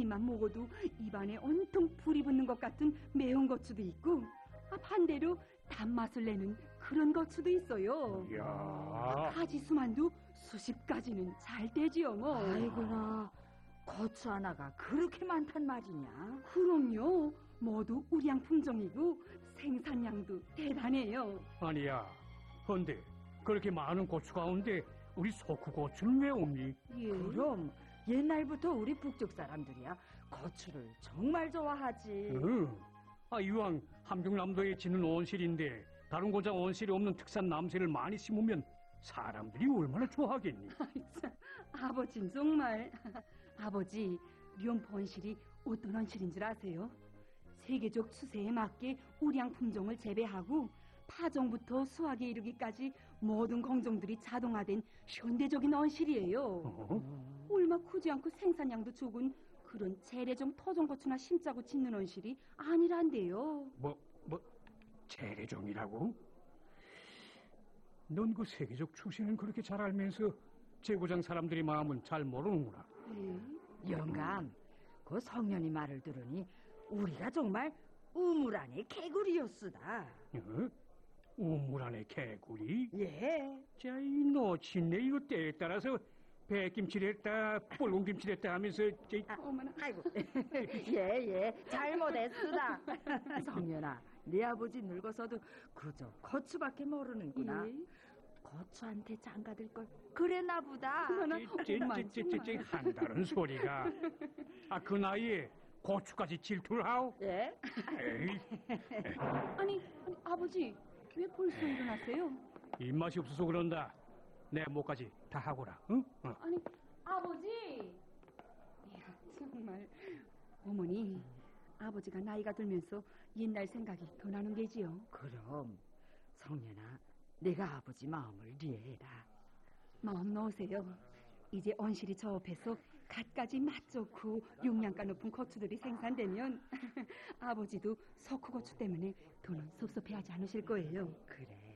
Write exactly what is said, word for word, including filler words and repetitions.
입만 먹어도 입안에 온통 불이 붙는 것 같은 매운 고추도 있고, 아, 반대로 단맛을 내는 그런 고추도 있어요. 이야. 가지수만도 수십 가지는 잘 되지요 뭐. 아이고나, 고추 하나가 그렇게 많단 말이냐? 그럼요. 모두 우량 품종이고 생산량도 대단해요. 아니야. 헌데 그렇게 많은 고추 가운데 우리 석후고추는 왜 없니? 예. 그럼 옛날부터 우리 북쪽 사람들이야 고추를 정말 좋아하지. 응. 아, 이왕 함경남도에 지는 온실인데 다른 고장 온실이 없는 특산 남새를 많이 심으면 사람들이 얼마나 좋아하겠니? 참, 아버진 정말. 아버지, 룡포 온실이 어떤 온실인 줄 아세요? 세계적 추세에 맞게 우량 품종을 재배하고 파종부터 수확에 이르기까지 모든 공정들이 자동화된 현대적인 온실이에요. 어? 얼마 크지 않고 생산량도 적은 그런 재래종 토종고추나 심자고 짓는 온실이 아니란데요. 뭐, 뭐, 재래종이라고? 넌 그 세계적 추세는 그렇게 잘 알면서 제고장 사람들의 마음은 잘 모르는구나. 네. 영감, 그 성년이 말을 들으니 우리가 정말 우물 안의 개구리였수다. 어? 우물 안에 개구리? 예. 자, 이 놓친네 이거 때에 따라서 백김치를 했다, 뻘공김치를 했다 하면서 저, 아, 어머나. 아이고. 예, 예. 잘못했으다. 성년아, 네 아버지 늙어서도 그저 고추밖에 모르는구나. 예. 고추한테 장가들 걸 그랬나 보다. 어머나. 찌찌찌찌찌 한다는 소리가. 아, 그 나이에 고추까지 질투를 하오? 예? 에이, 아니, 아니, 아버지, 왜 벌써 일어나세요? 입맛이 없어서 그런다. 내 목까지 다 하거라, 응? 어. 아니, 아버지! 이야, 정말. 어머니, 아버지가 나이가 들면서 옛날 생각이 더 나는 게지요. 그럼 성년아, 내가 아버지 마음을 이해해라. 마음 놓으세요. 이제 온실이 저 앞에서 갖가지 맛 좋고 용량가 높은 고추들이 생산되면 아버지도 석후고추 때문에 더는 섭섭해하지 않으실 거예요. 그래.